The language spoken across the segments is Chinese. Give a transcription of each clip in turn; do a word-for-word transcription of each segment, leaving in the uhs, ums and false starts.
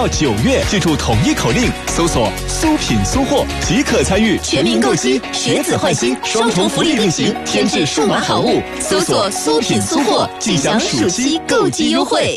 到九月，记住统一口令，搜索苏品苏货即可参与全民购机、学子换新双重福利并行，添置数码好物。搜索苏品苏货，即享暑期购机优惠。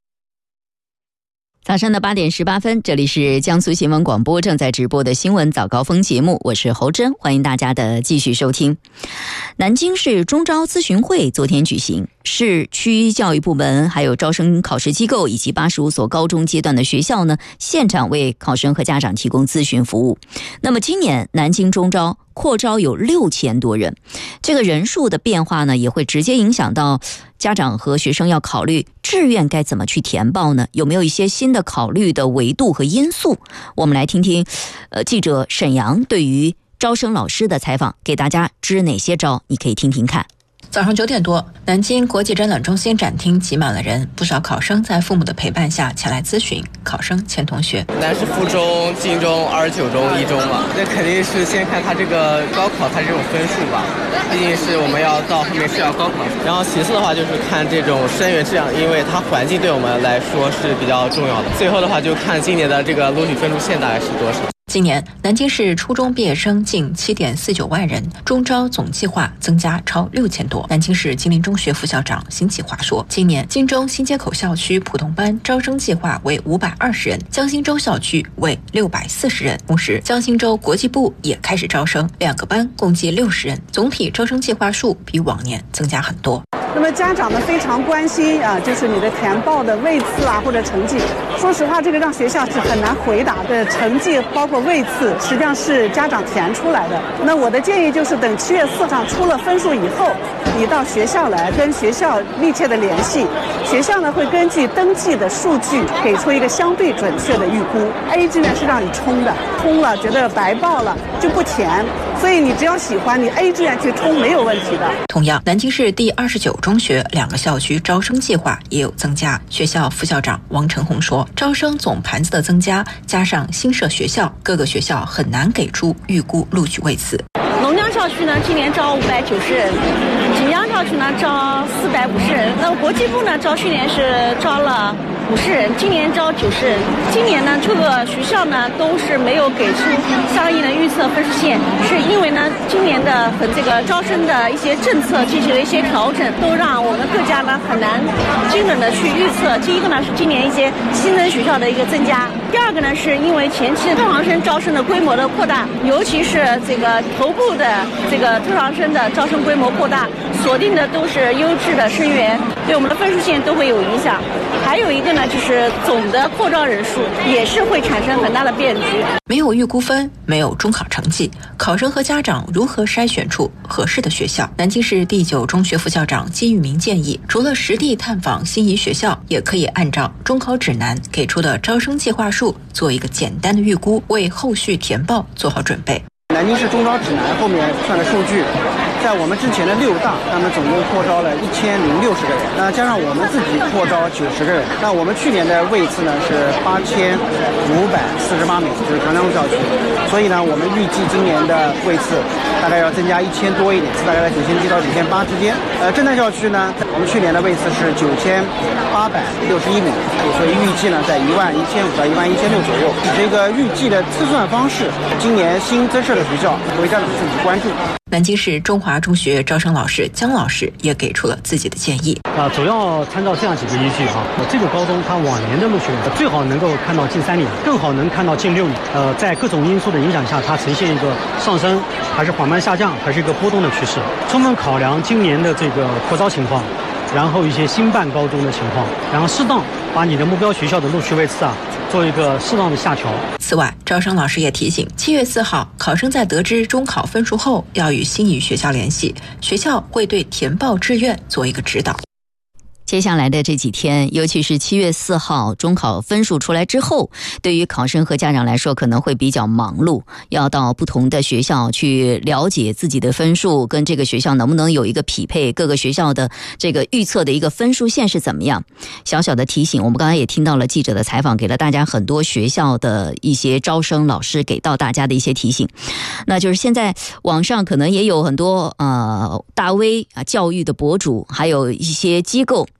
早上的八点十八分，这里是江苏新闻广播正在直播的新闻早高峰节目，我是侯真，欢迎大家的继续收听。南京市中招咨询会昨天举行，市区教育部门还有招生考试机构以及八十五所高中阶段的学校呢，现场为考生和家长提供咨询服务。那么今年南京中招扩招有六千多人，这个人数的变化呢，也会直接影响到家长和学生要考虑志愿该怎么去填报呢？有没有一些新的考虑的维度和因素？我们来听听，呃，记者沈阳对于招生老师的采访，给大家支哪些招？你可以听听看。 早上九点多，南京国际展览中心展厅挤满了人，不少考生在父母的陪伴下前来咨询。考生钱同学： 南师附中、晋中、二十九中、一中嘛，那肯定是先看他这个高考他这种分数吧，毕竟是我们要到后面是要高考。然后其次的话就是看这种生源质量，因为它环境对我们来说是比较重要的。最后的话就看今年的这个录取分数线大概是多少。 今年南京市初中毕业生近 七点四九万人，中招总计划增加超六千多。南京市金陵中学副校长辛启华说，今年金中新街口校区普通班招生计划为五百二十人，江心洲校区为六百四十人。同时江心洲国际部也开始招生，两个班共计六十人，总体招生计划数比往年增加很多。 那么家长呢非常关心啊，就是你的填报的位次啊或者成绩。说实话，这个让学校是很难回答的。成绩包括位次，实际上是家长填出来的。那我的建议就是，等七月四号出了分数以后，你到学校来跟学校密切的联系，学校呢会根据登记的数据给出一个相对准确的预估。A 志愿是让你冲的，冲了觉得白报了就不填，所以你只要喜欢，你 A 志愿去冲没有问题的。 同样，南京市第二十九中学两个校区招生计划也有增加。学校副校长王成红说，招生总盘子的增加，加上新设学校，各个学校很难给出预估录取位次。 龙江校区呢，今年招五百九十人，锦江校区呢招四百五十人，那国际部呢招去年是招了五十人，今年招九十人。今年呢，各个学校呢都是没有给出相应的预测分数线，是因为呢今年的和这个招生的一些政策进行了一些调整，都让我们各家呢很难精准的去预测。第一个呢是今年一些新增学校的一个增加，第二个呢是因为前期的特长生招生的规模的扩大，尤其是这个头部的这个特长生的招生规模扩大，锁定的都是优质的生源，对我们的分数线都会有影响。还有一个呢，就是总的扩招人数也是会产生很大的变局。 没有预估分，没有中考成绩，考生和家长如何筛选出合适的学校？南京市第九中学副校长金玉明建议，除了实地探访心仪学校，也可以按照中考指南给出的招生计划数做一个简单的预估，为后续填报做好准备。 南京市中招指南后面算的数据，在我们之前的六大，他们总共扩招了一千零六十个人，那加上我们自己扩招九十个人，那我们去年的位次呢是八千五百四十八名，就是长江路校区，所以呢，我们预计今年的位次大概要增加一千多一点，大概在九千七到九千八之间。呃，正泰校区呢，我们去年的位次是九千八百六十一名，所以预计呢在一万一千五到一万一千六左右。这个预计的测算方式，今年新增设的学校，为家长自己关注。 南京市中华中学招生老师姜老师也给出了自己的建议啊，主要参照这样几个依据啊，这个高中它往年的录取最好能够看到近三年，更好能看到近六年。呃，在各种因素的影响下，它呈现一个上升，还是缓慢下降，还是一个波动的趋势。充分考量今年的这个扩招情况，然后一些新办高中的情况，然后适当把你的目标学校的录取位次啊做一个适当的下调。 此外，招生老师也提醒，七月四号，考生在得知中考分数后，要与心仪学校联系，学校会对填报志愿做一个指导。 接下来的这几天，尤其是七月四号中考分数出来之后，对于考生和家长来说可能会比较忙碌，要到不同的学校去了解自己的分数跟这个学校能不能有一个匹配，各个学校的这个预测的一个分数线是怎么样。小小的提醒，我们刚才也听到了记者的采访，给了大家很多学校的一些招生老师给到大家的一些提醒。那就是现在网上可能也有很多呃大 V 啊教育的博主，还有一些机构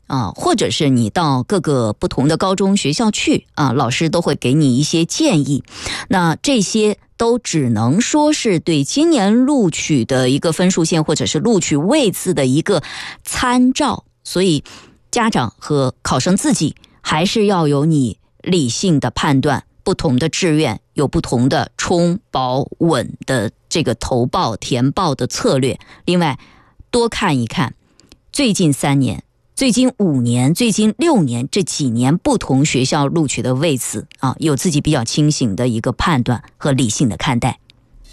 啊，或者是你到各个不同的高中学校去啊，老师都会给你一些建议。那这些都只能说是对今年录取的一个分数线或者是录取位次的一个参照，所以家长和考生自己还是要有你理性的判断，不同的志愿有不同的冲保稳的这个投报填报的策略。另外多看一看最近三年、最近五年、最近六年这几年不同学校录取的位次啊，有自己比较清醒的一个判断和理性的看待。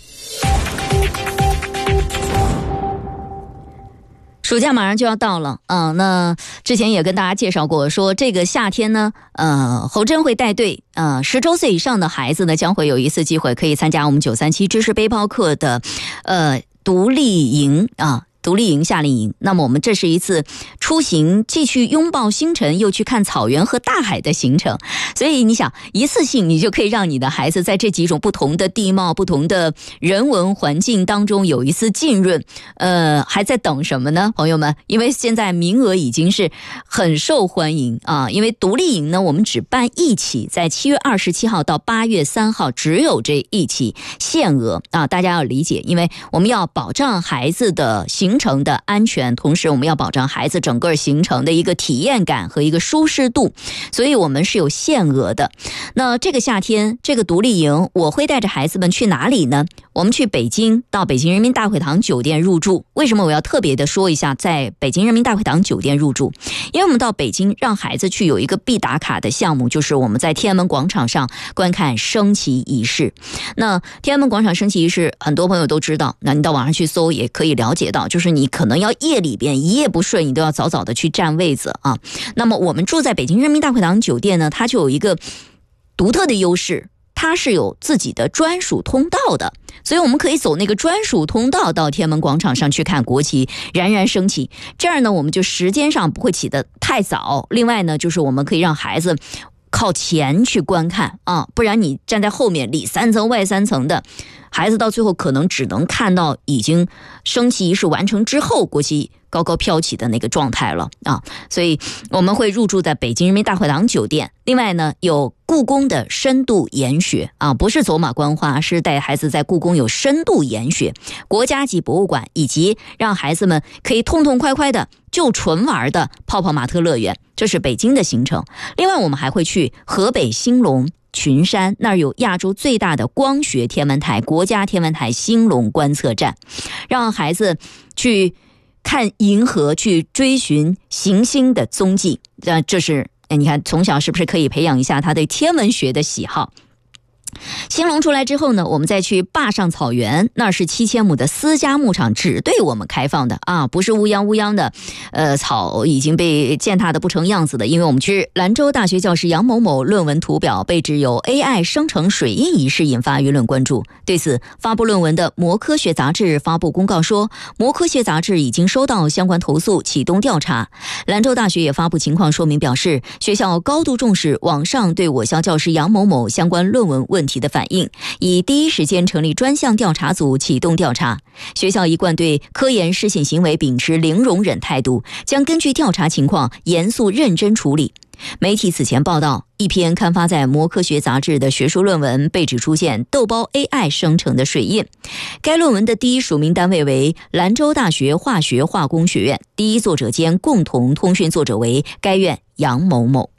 暑假马上就要到了啊、呃，那之前也跟大家介绍过，说这个夏天呢，呃，侯真会带队，呃，十周岁以上的孩子呢，将会有一次机会可以参加我们九三七知识背包课的，呃，独立营啊。独立营夏令营，那么我们这是一次出行既去拥抱星辰又去看草原和大海的行程，所以你想一次性你就可以让你的孩子在这几种不同的地貌、不同的人文环境当中有一次浸润。呃，还在等什么呢，朋友们？因为现在名额已经是很受欢迎啊，因为独立营呢我们只办一期，在七月二十七号到八月三号只有这一期限额啊，大家要理解，因为我们要保障孩子的行行程的安全，同时我们要保障孩子整个行程的一个体验感和一个舒适度，所以我们是有限额的。那这个夏天这个独立营我会带着孩子们去哪里呢？我们去北京，到北京人民大会堂酒店入住。为什么我要特别的说一下在北京人民大会堂酒店入住？因为我们到北京让孩子去有一个必打卡的项目，就是我们在天安门广场上观看升旗仪式。那天安门广场升旗仪式很多朋友都知道，那你到网上去搜也可以了解到，就是你可能要夜里边一夜不睡，你都要早早的去占位子啊。那么我们住在北京人民大会堂酒店呢，它就有一个独特的优势，它是有自己的专属通道的，所以我们可以走那个专属通道到天安门广场上去看国旗冉冉升起。这样呢，我们就时间上不会起得太早。另外呢，就是我们可以让孩子靠前去观看啊，不然你站在后面里三层外三层的，孩子到最后可能只能看到已经升旗仪式完成之后国旗高高飘起的那个状态了啊。所以我们会入住在北京人民大会堂酒店。另外呢，有故宫的深度研学啊，不是走马观花，是带孩子在故宫有深度研学，国家级博物馆，以及让孩子们可以痛痛快快的就纯玩的泡泡玛特乐园，这是北京的行程。另外我们还会去河北兴隆群山，那儿有亚洲最大的光学天文台，国家天文台兴隆观测站，让孩子去看银河，去追寻行星的踪迹。这这是你看从小是不是可以培养一下他对天文学的喜好。兴隆出来之后呢，我们再去坝上草原，那是七千亩的私家牧场，只对我们开放的啊，不是乌泱乌泱的，呃，草已经被践踏的不成样子的。因为我们去兰州大学教师杨某某论文图表被指有 A I 生成水印一事引发舆论关注。对此，发布论文的魔科学杂志发布公告说，魔科学杂志已经收到相关投诉，启动调查。兰州大学也发布情况说明，表示学校高度重视网上对我校教师杨某某相关论文问题的反应，以第一时间成立专项调查组启动调查。学校一贯对科研失信行为秉持零容忍态度，将根据调查情况严肃认真处理。媒体此前报道，一篇刊发在《魔科学》杂志的学术论文被指出现豆包 A I 生成的水印。该论文的第一署名单位为兰州大学化学化工学院，第一作者兼共同通讯作者为该院杨某某。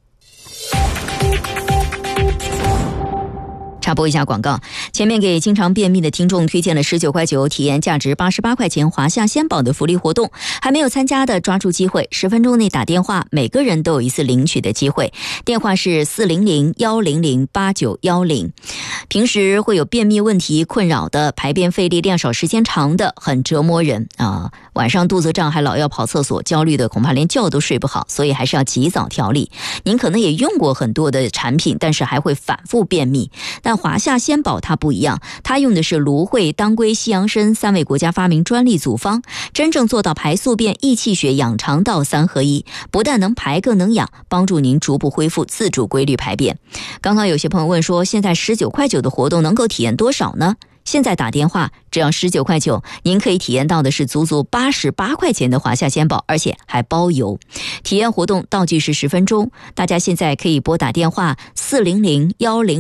插播一下广告，前面给经常便秘的听众推荐了十九块九体验价值八十八块钱华夏鲜宝的福利活动，还没有参加的抓住机会，十分钟内打电话，每个人都有一次领取的机会。电话是四零零一零零八九一零。平时会有便秘问题困扰的，排便费力、量少时间长的，很折磨人啊！晚上肚子胀还老要跑厕所，焦虑的恐怕连觉都睡不好，所以还是要及早调理。您可能也用过很多的产品，但是还会反复便秘。但华夏鲜宝它不一样，它用的是芦荟、当归、西洋参三位国家发明专利组方，真正做到排宿便、益气血、养肠道三合一，不但能排更能养，帮助您逐步恢复自主规律排便。刚刚有些朋友问说，现在十九块九的活动能够体验多少呢？ 现在打电话只要十九块九，您可以体验到的是足足八十八块钱的华夏鲜宝，而且还包邮。体验活动倒计时十分钟，大家现在可以拨打电话四零零幺零